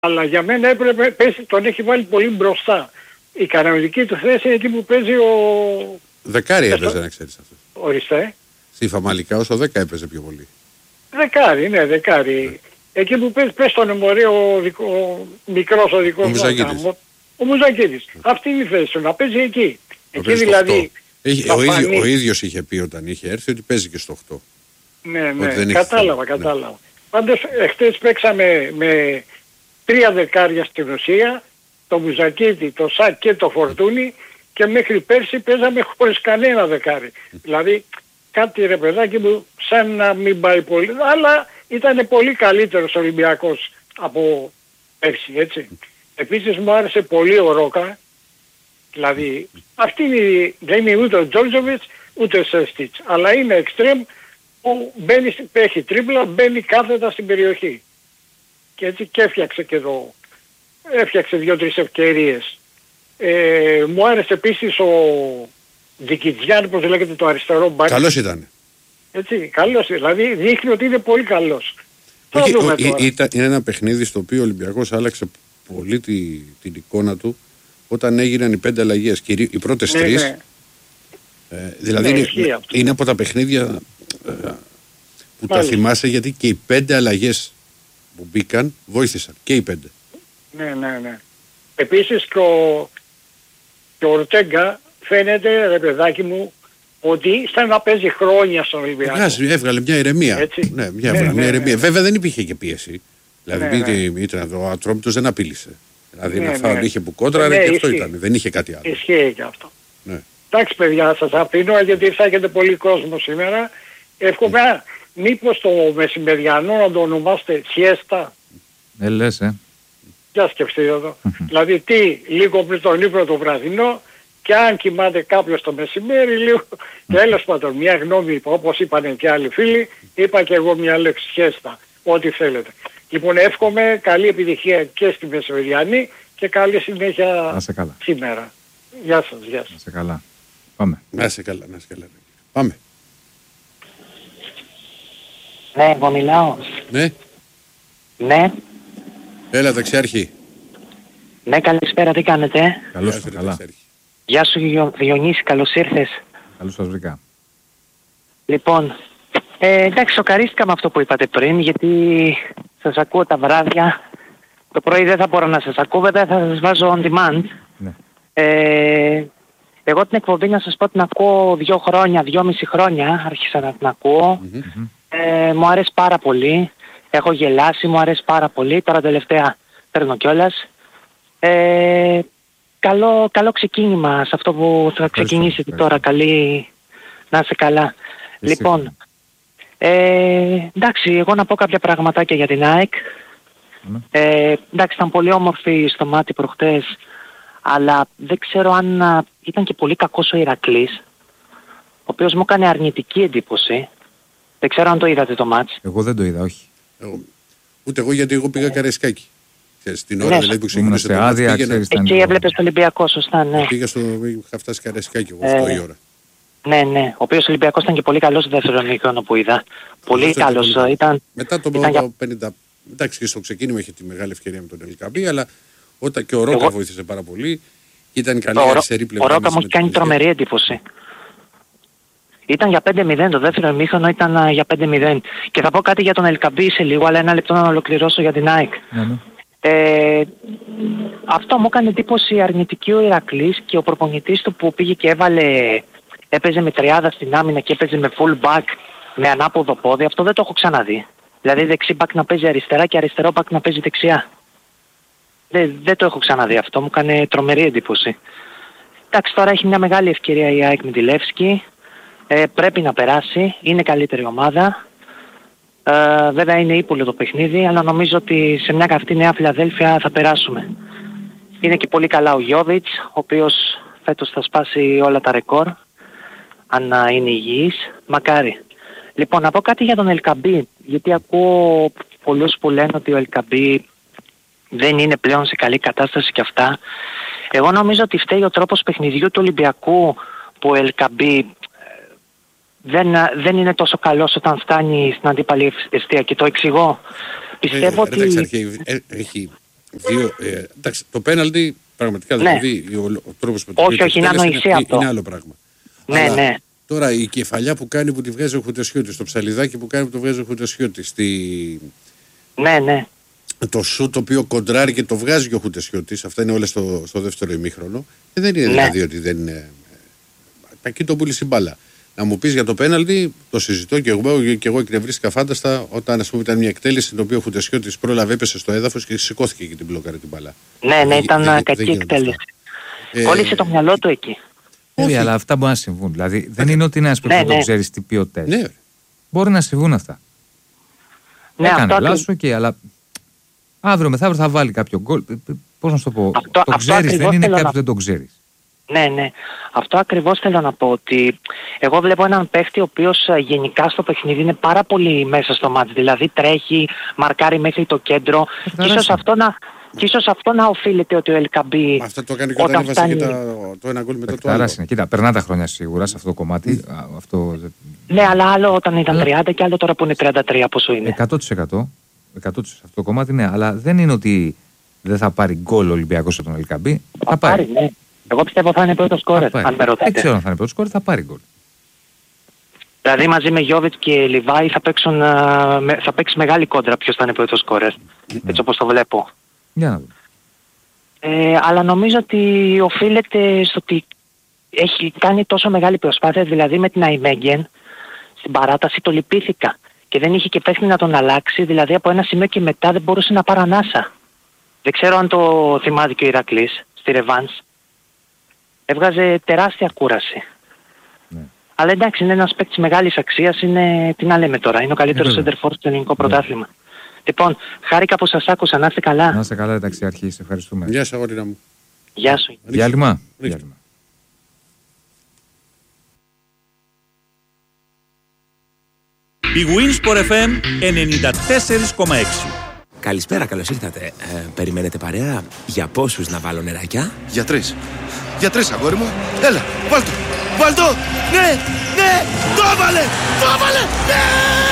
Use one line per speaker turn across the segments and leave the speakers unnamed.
Αλλά για μένα έπρεπε, τον έχει βάλει πολύ μπροστά. Η κανονική του θέση είναι εκεί που παίζει ο...
Δεκάρι έπαιζε, να ξέρεις αυτό.
Ορίστε.
Στη Φαμαλικά όσο 10 έπαιζε πιο πολύ.
Δεκάρι, ναι, δεκάρι. Εκεί που πες τον μωρέ ο μικρός ο δικός μου. Ο Μουζακίδης. Αυτή είναι η θέση του, να παίζει εκεί. Εκεί δηλαδή...
Ο ίδιος είχε πει όταν είχε έρθει ότι παίζει και στο 8.
Ναι, κατάλαβα. Πάντως εχθές παίξαμε με 3 δεκάρια στην ουσία, το Μουζακίδη, το Σάκ και το Φορτούνι, και μέχρι πέρσι παίζαμε χωρίς κανένα δεκάρι. Δηλαδή κάτι ρε παιδάκι μου σαν να μην πάει πολύ, αλλά ήταν πολύ καλύτερος Ολυμπιακός από πέρσι, έτσι. Επίσης μου άρεσε πολύ ο Ρόκα, δηλαδή αυτή δεν είναι ούτε ο Τζόρτζοβιτς ούτε ο Σέστιτς, αλλά είναι εξτρέμ που μπαίνει, έχει τρίπλα, μπαίνει κάθετα στην περιοχή. Και έτσι και έφτιαξε και εδώ, έφτιαξε 2-3 ευκαιρίες. Μου άρεσε επίσης ο Δικιτζιάν, όπως λέγεται, το αριστερό μπακ.
Καλός ήταν.
Έτσι, καλός, δηλαδή δείχνει ότι είναι πολύ καλός.
Είναι ένα παιχνίδι στο οποίο ο Ολυμπιακός άλλαξε πολύ την εικόνα του όταν έγιναν οι 5 αλλαγές. Οι πρώτες 3, ναι. Δηλαδή είναι από τα παιχνίδια που τα θυμάσαι, γιατί και οι 5 αλλαγές που μπήκαν βοήθησαν. Και οι 5. Ναι.
Επίσης και ο Ορτέγκα φαίνεται, ρε παιδάκι μου, ότι σαν να παίζει χρόνια στον Ολυμπιακό.
Έβγαλε μια ηρεμία. Ναι, μια ηρεμία. Βέβαια δεν υπήρχε και πίεση. Δηλαδή ο Ατρόμητος δεν απείλησε. Δηλαδή ένα φάουλ είχε που κόντραρε και αυτό ήταν. Δεν είχε κάτι άλλο.
Ισχύει και αυτό. Εντάξει παιδιά, σας αφήνω γιατί θα έχετε πολύ κόσμο σήμερα. Εύχομαι μήπως το μεσημεριανό να το ονομάστε siesta.
Λες,
Για σκεφτείτε εδώ. Δηλαδή λίγο πριν τον ύπνο το βραδινό, και αν κοιμάται κάποιος το μεσημέρι λίγο, τέλος πάντων μια γνώμη, όπως είπαν και άλλοι φίλοι, είπα και εγώ μια λέξη siesta, ό,τι θέλετε. Λοιπόν, εύχομαι καλή επιτυχία και στη μεσημεριανή και καλή συνέχεια σήμερα. Γεια σας.
Να σε καλά. Πάμε.
Να σε καλά. Πάμε.
Ναι, εγώ μιλάω. Ναι.
Έλα δεξιάρχη.
Ναι, καλησπέρα, τι κάνετε?
Καλώς, καλά.
Γεια σου Διονύση, καλώς ήρθες.
Καλώς σας βρήκα.
Λοιπόν, εντάξει, σοκαρίστηκα με αυτό που είπατε πριν, γιατί σας ακούω τα βράδια. Το πρωί δεν θα μπορώ να σας ακούω, βέβαια θα σας βάζω on demand.
Ναι.
Εγώ την εκπομπή να σας πω την ακούω 2 χρόνια, 2,5 χρόνια άρχισα να την ακούω. Μου αρέσει πάρα πολύ. Έχω γελάσει, μου αρέσει πάρα πολύ. Τώρα τελευταία παίρνω κιόλας. Καλό ξεκίνημα σε αυτό που θα ξεκινήσετε τώρα. Καλή να είσαι καλά. Λοιπόν, εντάξει, εγώ να πω κάποια πραγματάκια για την ΑΕΚ. Εντάξει, ήταν πολύ όμορφη στο μάτι προχτές, αλλά δεν ξέρω αν ήταν και πολύ κακός ο Ηρακλής, ο οποίος μου έκανε αρνητική εντύπωση. Δεν ξέρω αν το είδατε το μάτς.
Εγώ δεν το είδα, όχι.
Ούτε εγώ, γιατί εγώ πήγα Καραϊσκάκι. Στην ώρα δηλαδή που ξεκίνησε το μάτς πήγαινα.
Εκεί έβλεπες το Ολυμπιακό, σωστά, ναι.
Είχα φτάσει Καραϊσκάκι εγώ 8 η ώρα.
Ναι. Ο οποίος Ολυμπιακός ήταν και πολύ καλός στο δεύτερο ημίχρονο που είδα. Πολύ καλός ήταν.
Μετά το 50. Εντάξει, και στο ξεκίνημα είχε τη μεγάλη ευκαιρία με τον Ελκαμπή, αλλά όταν και ο Ρόκα βοήθησε πάρα πολύ. Ήταν καλή αριστερή πλευρά.
Ο Ρόκα μου έχει κάνει τρομερή εντύπωση. Ήταν για 5-0, το δεύτερο ημίχρονο ήταν για 5-0. Και θα πω κάτι για τον Ελκαμπή σε λίγο, αλλά 1 λεπτό να ολοκληρώσω για την ΑΕΚ. Αυτό μου έκανε εντύπωση αρνητική ο Ηρακλής και ο προπονητής του που πήγε και έπαιζε με τριάδα στην άμυνα και έπαιζε με full back με ανάποδο πόδι. Αυτό δεν το έχω ξαναδεί. Δηλαδή δεξί back να παίζει αριστερά και αριστερό back να παίζει δεξιά. Δεν το έχω ξαναδεί αυτό, μου έκανε τρομερή εντύπωση. Εντάξει, τώρα έχει μια μεγάλη ευκαιρία η ΑΕΚ με τη Λεύσκη. Πρέπει να περάσει, είναι καλύτερη ομάδα. Βέβαια είναι ύπουλο το παιχνίδι, αλλά νομίζω ότι σε μια καυτή Νέα Φιλαδέλφια θα περάσουμε. Είναι και πολύ καλά ο Γιόβιτς, ο οποίος φέτος θα σπάσει όλα τα ρεκόρ, αν είναι υγιής. Μακάρι. Λοιπόν, να πω κάτι για τον Ελκαμπή, γιατί ακούω πολλούς που λένε ότι ο Ελκαμπή δεν είναι πλέον σε καλή κατάσταση και αυτά. Εγώ νομίζω ότι φταίει ο τρόπος παιχνιδιού του Ολυμπιακού, που ο Ελκαμπή δεν είναι τόσο καλός όταν φτάνει στην αντίπαλη αιστεία, και το εξηγώ. Πιστεύω ότι...
Εντάξει, το πέναλτι πραγματικά δηλαδή ο τρόπος που το
όχι, είναι ανοησία αυτό.
Είναι άλλο πράγμα.
Ναι,
αλλά,
ναι.
Τώρα η κεφαλιά που κάνει που τη βγάζει ο Χουτεσιώτης, το ψαλιδάκι που κάνει που το βγάζει ο Χουτεσιώτης,
ναι.
Το σουτ το οποίο κοντράρει και το βγάζει και ο Χουτεσιώτης, αυτά είναι όλα στο δεύτερο ημίχρονο. Και δεν είναι δηλαδή ότι δεν είναι. Εκεί το πούλησε η μπάλα. Να μου πεις για το πέναλτι, το συζητώ και εγώ εκνευρίστηκα φάνταστα όταν ας πούμε ήταν μια εκτέλεση την οποία ο Χουτεσιώτης πρόλαβε, έπεσε στο έδαφος και σηκώθηκε και την μπλόκαρε την μπάλα.
Ναι, ήταν κακή εκτέλεση. Κόλλησε το μυαλό του εκεί.
Όχι, αλλά αυτά μπορεί να συμβούν. Δηλαδή δεν είναι ότι είναι ένας παίκτης που το ξέρεις τι ποιότητες.
Ναι.
Μπορεί να συμβούν αυτά.
Ναι,
έκανε λάθος, αλλά αύριο μεθαύριο θα βάλει κάποιο γκολ. Πώς να σου το πω, το ξέρεις, δεν είναι κάποιος που δεν το ξέρεις.
Ναι. Αυτό ακριβώς θέλω να πω, ότι εγώ βλέπω έναν παίχτη ο οποίος γενικά στο παιχνίδι είναι πάρα πολύ μέσα στο μάτς. Δηλαδή τρέχει, μαρκάρει μέχρι το κέντρο. Και ίσως αυτό να οφείλεται ότι ο Ελκαμπή.
Αυτό το έκανε και όταν έβασε και το ένα γκολ μετά το άλλο.
Κοίτα, περνά τα χρόνια σίγουρα σε αυτό το κομμάτι.
Ναι, αλλά άλλο όταν ήταν 30 και άλλο τώρα που είναι 33, πόσο είναι.
100%. 100% αυτό το κομμάτι, ναι, αλλά δεν είναι ότι δεν θα πάρει γκολ ο Ολυμπιακός από τον Ελκαμπή. Θα πάρει. Ναι.
Εγώ πιστεύω θα είναι πρώτος σκόρερ, αν με ρωτάτε.
Δεν ξέρω αν θα είναι πρώτος σκόρερ, θα πάρει γκολ.
Δηλαδή μαζί με Γιόβιτς και Λιβάη θα παίξει μεγάλη κόντρα ποιος θα είναι πρώτος σκόρερ. Έτσι όπως το βλέπω.
Για να δούμε.
Αλλά νομίζω ότι οφείλεται στο ότι έχει κάνει τόσο μεγάλη προσπάθεια, δηλαδή με την Αϊμέγγεν στην παράταση το λυπήθηκα και δεν είχε και παίχνει να τον αλλάξει, δηλαδή από ένα σημείο και μετά δεν μπορούσε να πάρει ανάσα. Δεν ξέρω αν το θυμάται και ο Ηρακλής στη Ρεβάνς. Έβγαζε τεράστια κούραση. Ναι. Αλλά εντάξει, είναι ένας παίκτης μεγάλης αξίας, είναι, τι να λέμε τώρα, είναι ο καλύτερος σέντερφορ στο ελληνικό πρωτάθλημα. Λοιπόν, χάρηκα που σας άκουσα, να είστε καλά.
Να είστε καλά, ταξιάρχη, σε ευχαριστούμε.
Γεια σας, αγόρινα μου.
Γεια σου.
Διάλειμμα.
Η Winsport FM 94,6.
Καλησπέρα, καλώς ήρθατε. Περιμένετε παρέα? Για πόσους να βάλω νεράκια?
Για τρεις. Για τρεις, αγόρι μου. Έλα, βάλ' το. Ναι, το έβαλε, ναι!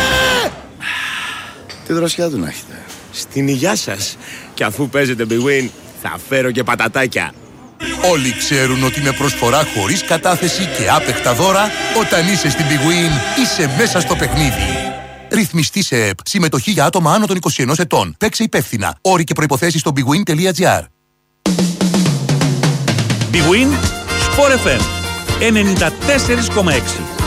Τι δροσιά του να έχετε.
Στην υγειά σας. Και αφού παίζετε Big Win, θα φέρω και πατατάκια.
Όλοι ξέρουν ότι με προσφορά χωρίς κατάθεση και άπεχτα δώρα, όταν είσαι στην Big Win, είσαι μέσα στο παιχνίδι. Ρυθμιστή σε ΕΠ. Συμμετοχή για άτομα άνω των 21 ετών. Παίξε υπεύθυνα. Όροι και προϋποθέσεις στο bigwin.gr.
Big Win, Sport FM 94,6.